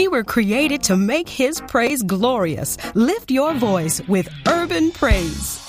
We were created to make His praise glorious. Lift your voice with urban praise.